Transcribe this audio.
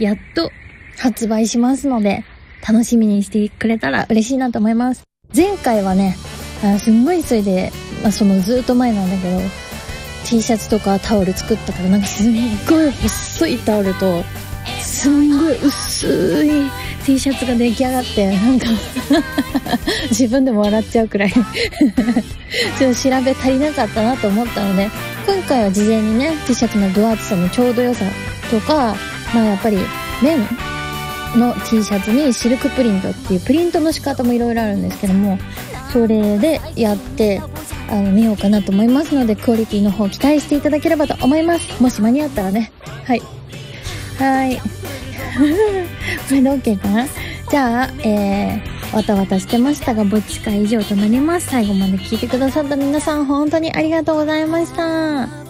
やっと発売しますので、楽しみにしてくれたら嬉しいなと思います。前回はね、すんごい急いで、ずっと前なんだけど、T シャツとかタオル作ったから、なんかすんごい細いタオルと、すんごい薄い T シャツが出来上がって、なんか自分でも笑っちゃうくらいちょっと調べ足りなかったなと思ったので、今回は事前にね T シャツの分厚さのちょうど良さとか、やっぱり綿の T シャツにシルクプリントっていうプリントの仕方もいろいろあるんですけども、それでやってみようかなと思いますので、クオリティの方期待していただければと思います。もし間に合ったらね。はいこれで OK かな。じゃあわたわたしてましたが、ぼっち会以上となります。最後まで聞いてくださった皆さん、本当にありがとうございました。